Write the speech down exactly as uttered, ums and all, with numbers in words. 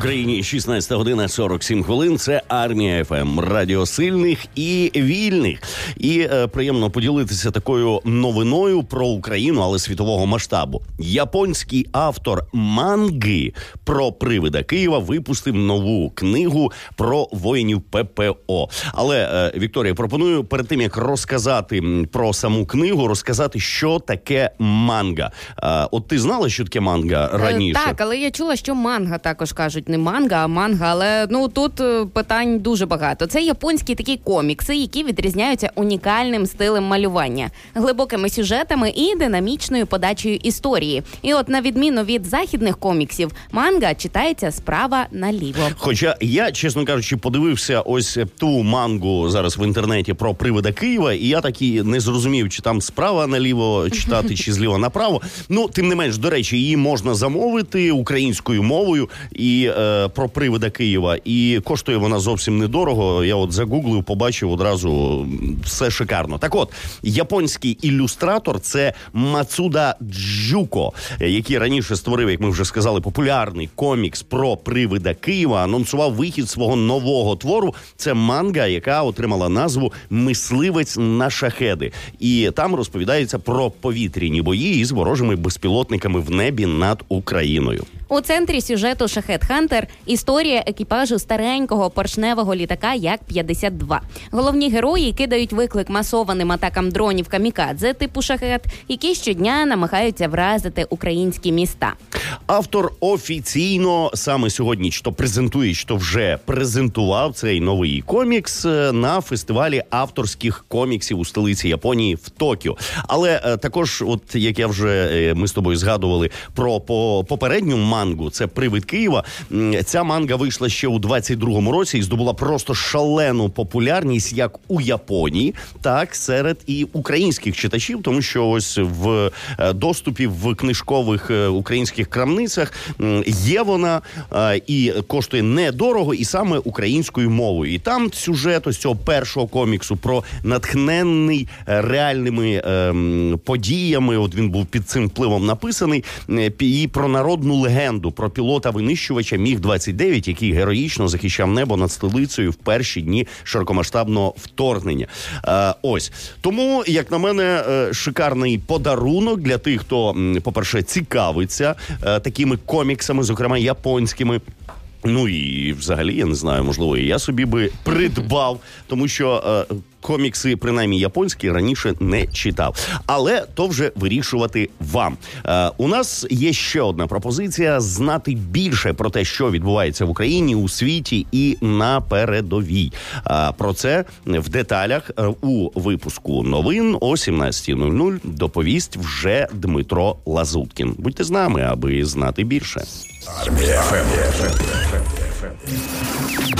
Україні шістнадцята година сорок сім хвилин. Це Армія ФМ, радіо сильних і вільних. І е, приємно поділитися такою новиною про Україну, але світового масштабу. Японський автор манги про привида Києва випустив нову книгу про воїнів ППО. Але, е, Вікторія, пропоную перед тим, як розказати про саму книгу, розказати, що таке манга. Е, от ти знала, що таке манга раніше? Е, так, але я чула, що манга також кажуть. Не манга, а манга, але ну тут питань дуже багато. Це японські такі комікси, які відрізняються унікальним стилем малювання, глибокими сюжетами і динамічною подачею історії. І от на відміну від західних коміксів, манга читається справа наліво. Хоча я, чесно кажучи, подивився ось ту мангу зараз в інтернеті про привида Києва, і я таки не зрозумів, чи там справа наліво читати, чи зліва направо. Ну, тим не менш, до речі, її можна замовити українською мовою і е, про привида Києва. І коштує вона зовсім недорого. Я от загуглив, побачив одразу, все шикарно. Так от, японський ілюстратор – це Мацуда Джуко, який раніше створив, як ми вже сказали, популярний комікс про привида Києва, анонсував вихід свого нового твору. Це манга, яка отримала назву «Мисливець на шахеди». І там розповідається про повітряні бої із ворожими безпілотниками в небі над Україною. У центрі сюжету «Шахед Хантер» – історія екіпажу старенького поршневого літака Як п'ятдесят два. Головні герої кидають виклик масованим атакам дронів камікадзе типу «Шахед», які щодня намагаються вразити українські міста. Автор офіційно саме сьогодні чи то презентує, чи то вже презентував цей новий комікс на фестивалі авторських коміксів у столиці Японії в Токіо. Але е, також, от як я вже е, ми з тобою згадували про по, попередню мангу, це «Привид Києва». Ця манга вийшла ще у двадцять другому році і здобула просто шалену популярність як у Японії, так серед і українських читачів, тому що ось в доступі в книжкових українських крамницях є вона і коштує недорого, і саме українською мовою. І там сюжет ось цього першого коміксу про натхненний реальними ем, подіями, от він був під цим впливом написаний, і про народну легенду, про пілота-винищувача Міг двадцять дев'ять, який героїчно захищав небо над столицею в перші дні широкомасштабного вторгнення. Е, ось. Тому, як на мене, е, шикарний подарунок для тих, хто, по-перше, цікавиться е, такими коміксами, зокрема японськими. Ну і взагалі, я не знаю, можливо, і я собі би придбав, тому що е, комікси, принаймні японські, раніше не читав. Але то вже вирішувати вам. Е, у нас є ще одна пропозиція – знати більше про те, що відбувається в Україні, у світі і на передовій. Е, про це в деталях е, у випуску новин о сімнадцята нуль нуль доповість вже Дмитро Лазуткін. Будьте з нами, аби знати більше. Армія ФМ.